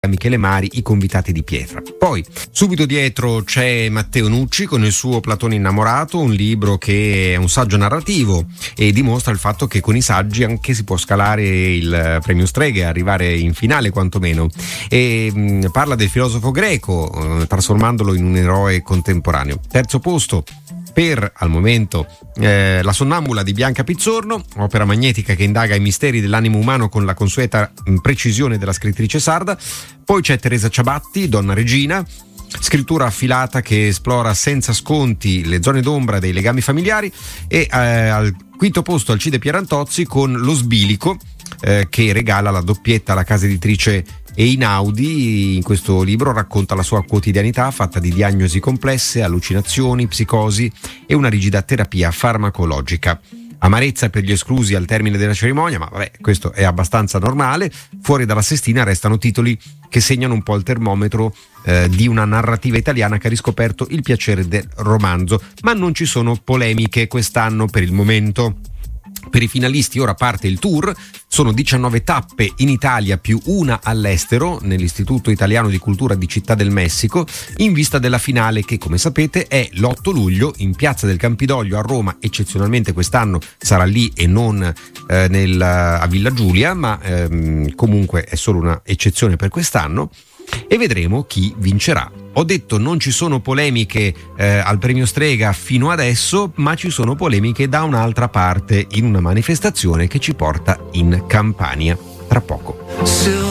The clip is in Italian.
Michele Mari, I convitati di pietra. Poi subito dietro c'è Matteo Nucci con il suo Platone innamorato, un libro che è un saggio narrativo e dimostra il fatto che con i saggi anche si può scalare il premio Streghe, arrivare in finale quantomeno, e parla del filosofo greco trasformandolo in un eroe contemporaneo. Terzo posto per, al momento, La sonnambula di Bianca Pizzorno, opera magnetica che indaga i misteri dell'animo umano con la consueta precisione della scrittrice sarda. Poi c'è Teresa Ciabatti, Donna Regina, scrittura affilata che esplora senza sconti le zone d'ombra dei legami familiari. E al quinto posto Alcide Pierantozzi con Lo sbilico, che regala la doppietta alla casa editrice Einaudi. In questo libro racconta la sua quotidianità fatta di diagnosi complesse, allucinazioni, psicosi e una rigida terapia farmacologica. Amarezza per gli esclusi al termine della cerimonia, ma vabbè, questo è abbastanza normale. Fuori dalla sestina restano titoli che segnano un po' il termometro di una narrativa italiana che ha riscoperto il piacere del romanzo, ma non ci sono polemiche quest'anno per il momento. Per i finalisti ora parte il tour, sono 19 tappe in Italia più una all'estero nell'Istituto Italiano di Cultura di Città del Messico, in vista della finale che, come sapete, è l'8 luglio in Piazza del Campidoglio a Roma. Eccezionalmente quest'anno sarà lì e non a Villa Giulia, ma comunque è solo una eccezione per quest'anno, e vedremo chi vincerà. Ho detto non ci sono polemiche al premio Strega fino adesso, ma ci sono polemiche da un'altra parte, in una manifestazione che ci porta in Campania tra poco.